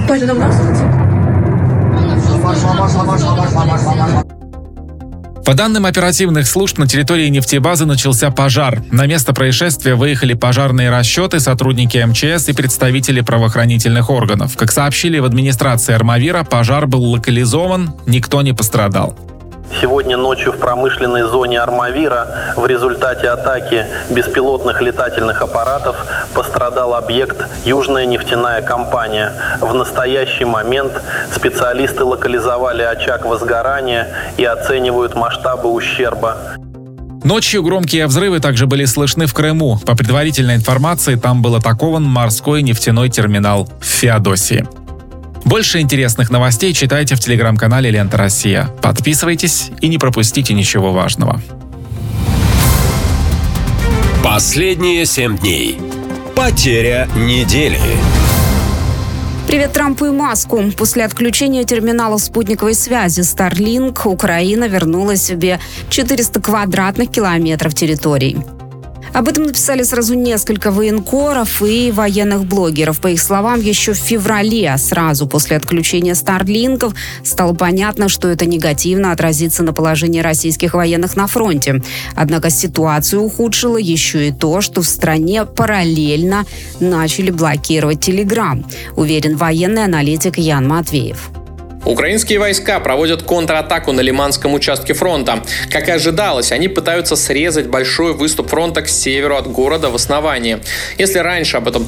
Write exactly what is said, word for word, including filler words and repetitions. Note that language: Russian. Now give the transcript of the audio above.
По данным оперативных служб, на территории нефтебазы начался пожар. На место происшествия выехали пожарные расчеты, сотрудники эм че эс и представители правоохранительных органов. Как сообщили в администрации Армавира, пожар был локализован, никто не пострадал. Сегодня ночью в промышленной зоне Армавира в результате атаки беспилотных летательных аппаратов пострадал объект «Южная нефтяная компания». В настоящий момент специалисты локализовали очаг возгорания и оценивают масштабы ущерба. Ночью громкие взрывы также были слышны в Крыму. По предварительной информации, там был атакован морской нефтяной терминал в Феодосии. Больше интересных новостей читайте в телеграм-канале «Лента Россия». Подписывайтесь и не пропустите ничего важного. Последние семь дней. Потеря недели. Привет Трампу и Маску. После отключения терминалов спутниковой связи Starlink Украина вернула себе четыреста квадратных километров территорий. Об этом написали сразу несколько военкоров и военных блогеров. По их словам, еще в феврале, сразу после отключения Старлинков, стало понятно, что это негативно отразится на положении российских военных на фронте. Однако ситуацию ухудшило еще и то, что в стране параллельно начали блокировать Телеграм, уверен военный аналитик Ян Матвеев. Украинские войска проводят контратаку на Лиманском участке фронта. Как и ожидалось, они пытаются срезать большой выступ фронта к северу от города в основании. Если раньше об этом